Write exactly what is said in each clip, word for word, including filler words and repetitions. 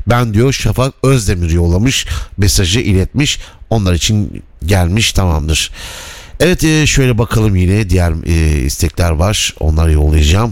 ben diyor Şafak Özdemir yollamış, mesajı iletmiş, onlar için gelmiş, tamamdır. Evet, e, şöyle bakalım, yine diğer e, istekler var, onları yollayacağım.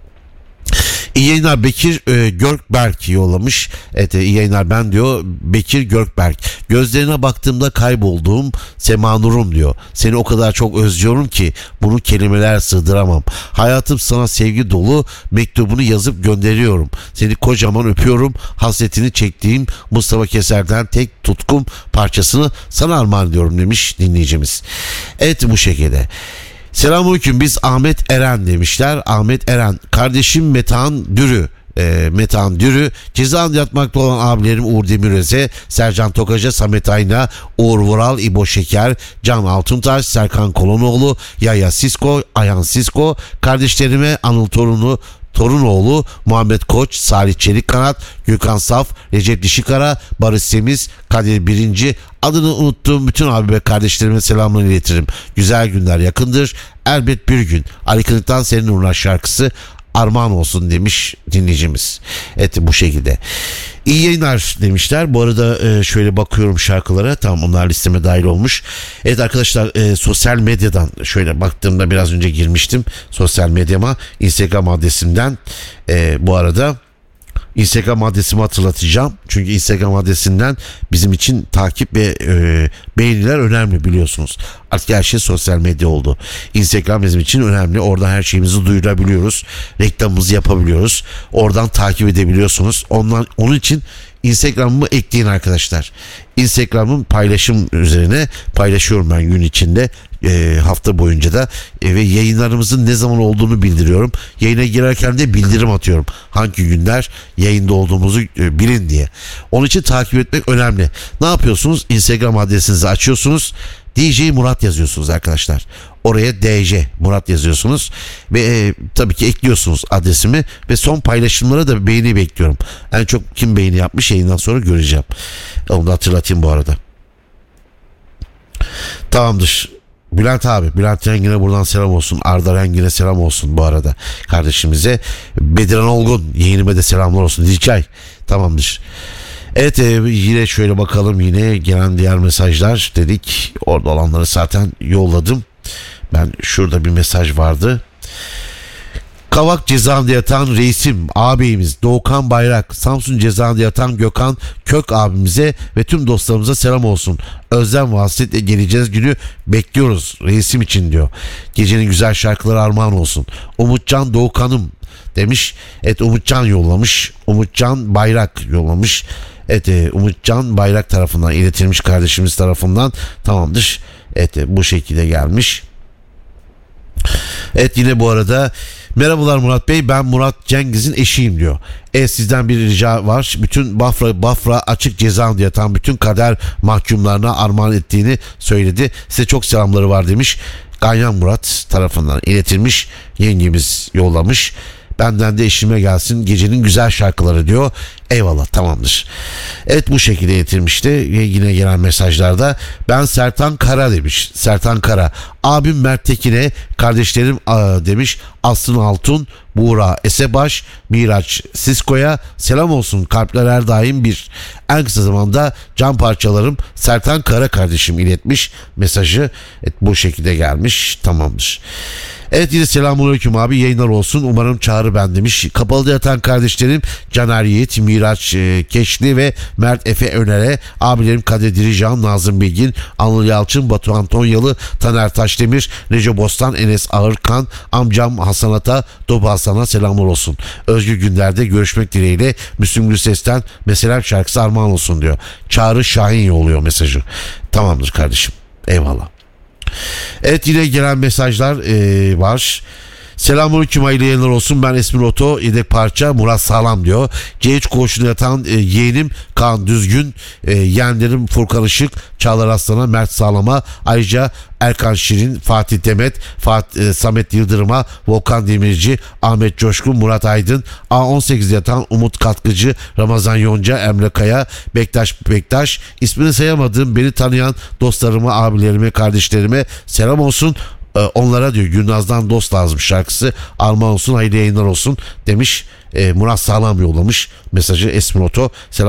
İyi yayınlar Bekir e, Gökberk yollamış. Evet, iyi yayınlar, ben diyor Bekir Gökberk. Gözlerine baktığımda kaybolduğum Sema Nur'um diyor. Seni o kadar çok özlüyorum ki bunu kelimeler sığdıramam. Hayatım sana sevgi dolu, mektubunu yazıp gönderiyorum. Seni kocaman öpüyorum. Hasretini çektiğim Mustafa Keser'den tek tutkum parçasını sana armağan ediyorum demiş dinleyicimiz. Evet, bu şekilde. Selamünaleyküm, biz Ahmet Eren demişler. Ahmet Eren, kardeşim Metehan Dürü. E, Metehan Dürü, cezaevinde yatmakta olan abilerim Uğur Demiröz'e, Sercan Tokaca, Samet Ayna, Uğur Vural, İbo Şeker, Can Altuntaş, Serkan Kolonoğlu, Yaya Sisko, Ayhan Sisko, kardeşlerime Anıl Torunu, Torunoğlu, Muhammed Koç, Salih Çelikkanat, Gökhan Saf, Recep Dişikara, Barış Semiz, Kadir Birinci, adını unuttuğum bütün abi ve kardeşlerime selamlarını iletirim. Güzel günler yakındır. Elbet bir gün. Ali Kırık'tan Senin Uğruna şarkısı armağan olsun demiş dinleyicimiz. Evet, bu şekilde. İyi yayınlar demişler. Bu arada şöyle bakıyorum şarkılara. Tamam, onlar listeme dahil olmuş. Evet arkadaşlar, e, sosyal medyadan şöyle baktığımda biraz önce girmiştim. Sosyal medyama, Instagram adresimden e, bu arada Instagram adresimi hatırlatacağım. Çünkü Instagram adresinden bizim için takip ve e, beğeniler önemli, biliyorsunuz. Artık her şey sosyal medya oldu. Instagram bizim için önemli. Oradan her şeyimizi duyurabiliyoruz. Reklamımızı yapabiliyoruz. Oradan takip edebiliyorsunuz. Ondan, onun için Instagram'ımı ekleyin arkadaşlar. Instagram'ın paylaşım üzerine paylaşıyorum ben gün içinde, e, hafta boyunca da e, ve yayınlarımızın ne zaman olduğunu bildiriyorum. Yayına girerken de bildirim atıyorum. Hangi günler yayında olduğumuzu e, bilin diye. Onun için takip etmek önemli. Ne yapıyorsunuz? Instagram adresinizi açıyorsunuz. D J Murat yazıyorsunuz arkadaşlar. Oraya D J Murat yazıyorsunuz ve e, tabii ki ekliyorsunuz adresimi ve son paylaşımlara da beğeni bekliyorum. En çok kim beğeni yapmış yayından sonra göreceğim. Onu da hatırlatayım bu arada. Tamamdır. Bülent abi, Bülent Rengin'e buradan selam olsun. Arda Rengin'e selam olsun bu arada kardeşimize. Bediran Olgun yeğenime de selamlar olsun. Dilçay, tamamdır. Evet, e, yine şöyle bakalım, yine gelen diğer mesajlar dedik. Orada olanları zaten yolladım. Ben şurada bir mesaj vardı. Kavak cezaevinde yatan reisim ağabeyimiz Doğukan Bayrak, Samsun cezaevinde yatan Gökhan Kök abimize ve tüm dostlarımıza selam olsun. Özlem ve hasretle geleceğiz günü bekliyoruz reisim için diyor. Gecenin güzel şarkıları armağan olsun. Umutcan Doğukan'ım demiş. Evet, Umutcan yollamış. Umutcan Bayrak yollamış. Evet, Umutcan Bayrak tarafından iletilmiş, kardeşimiz tarafından, tamamdır. Evet, bu şekilde gelmiş. Evet, yine bu arada merhabalar Murat Bey, ben Murat Cengiz'in eşiyim diyor. E sizden bir rica var. Bütün Bafra Bafra açık cezaevinde yatan bütün kader mahkumlarına armağan ettiğini söyledi. Size çok selamları var demiş. Ganyan Murat tarafından iletilmiş, yengemiz yollamış. Benden de eşime gelsin gecenin güzel şarkıları diyor. Eyvallah, tamamdır. Evet, bu şekilde getirmişti. Yine gelen mesajlarda ben Sertan Kara demiş. Sertan Kara. Abim Mert Tekin'e, kardeşlerim aa, demiş. Aslı Altun, Buğra Esebaş, Miraç Sisko'ya selam olsun. Kalpler her daim bir. En kısa zamanda can parçalarım Sertan Kara kardeşim iletmiş mesajı. Evet, bu şekilde gelmiş. Tamamdır. Evet, yine selamünaleyküm abi, yayınlar olsun, umarım çağrı ben demiş. Kapalıda yatan kardeşlerim Caner Yiğit, Miraç e, Keşli ve Mert Efe Öner'e, abilerim Kadir Dirican, Nazım Bilgin, Anıl Yalçın, Batu Antonyalı, Taner Taşdemir, Neco Bostan, Enes Ağırkan, amcam Hasan Ata, Dobu Hasan'a selamlar olsun. Özgür günlerde görüşmek dileğiyle, Müslüm Gürses'ten Meselem şarkısı armağan olsun diyor. Çağrı Şahin yolluyor mesajı. Tamamdır kardeşim, eyvallah. Evet, yine gelen mesajlar e, var. Selamünaleyküm, hayırlı yayınlar olsun. Ben Esmir Oto, yedek parça Murat Sağlam diyor. C üç koğuşunda yatan e, yeğenim Kaan Düzgün, e, yeğenlerim Furkan Işık, Çağlar Aslan'a, Mert Sağlam'a, ayrıca Erkan Şirin, Fatih Demet, Fatih, e, Samet Yıldırım'a, Volkan Demirci, Ahmet Coşkun, Murat Aydın, A on sekiz yatan Umut Katkıcı, Ramazan Yonca, Emre Kaya, Bektaş Bektaş, ismini sayamadığım beni tanıyan dostlarıma, abilerime, kardeşlerime selam olsun. Onlara diyor Gülnaz'dan Dost Lazım şarkısı armağan olsun, hayırlı yayınlar olsun demiş. e, Murat Sağlam yollamış mesajı. Esmin Oto selam.